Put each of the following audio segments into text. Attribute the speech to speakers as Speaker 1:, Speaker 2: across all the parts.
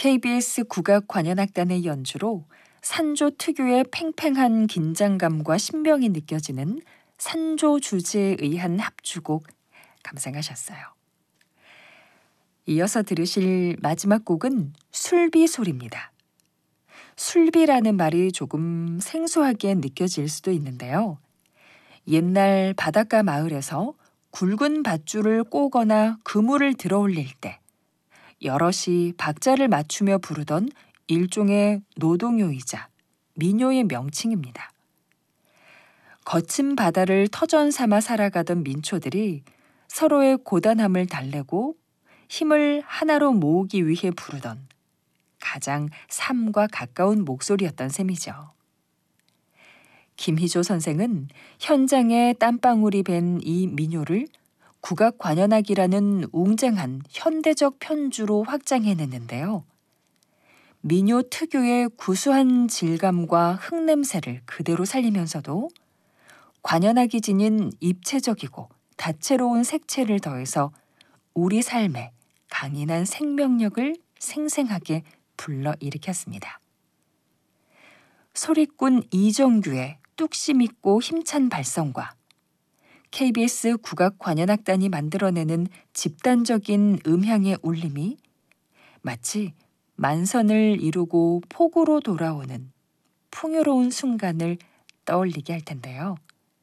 Speaker 1: KBS 국악관현악단의 연주로 산조 특유의 팽팽한 긴장감과 신명이 느껴지는 산조 주제에 의한 합주곡 감상하셨어요. 이어서 들으실 마지막 곡은 술비소리입니다. 술비라는 말이 조금 생소하게 느껴질 수도 있는데요. 옛날 바닷가 마을에서 굵은 밧줄을 꼬거나 그물을 들어올릴 때 여럿이 박자를 맞추며 부르던 일종의 노동요이자 민요의 명칭입니다. 거친 바다를 터전 삼아 살아가던 민초들이 서로의 고단함을 달래고 힘을 하나로 모으기 위해 부르던 가장 삶과 가까운 목소리였던 셈이죠. 김희조 선생은 현장에 땀방울이 밴 이 민요를 국악관현악이라는 웅장한 현대적 편주로 확장해냈는데요. 민요 특유의 구수한 질감과 흙냄새를 그대로 살리면서도 관현악이 지닌 입체적이고 다채로운 색채를 더해서 우리 삶에 강인한 생명력을 생생하게 불러일으켰습니다. 소리꾼 이정규의 뚝심 있고 힘찬 발성과 KBS 국악관현악단이 만들어내는 집단적인 음향의 울림이 마치 만선을 이루고 폭우로 돌아오는 풍요로운 순간을 떠올리게 할 텐데요.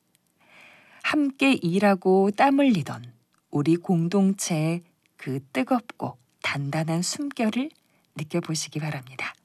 Speaker 1: 함께 일하고 땀 흘리던 우리 공동체의 그 뜨겁고 단단한 숨결을 느껴보시기 바랍니다.